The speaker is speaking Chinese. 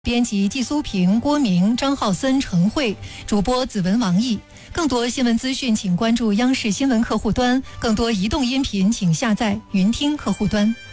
编辑季苏平、郭明、张浩森、陈慧，主播子文、王毅。更多新闻资讯，请关注央视新闻客户端；更多移动音频，请下载云听客户端。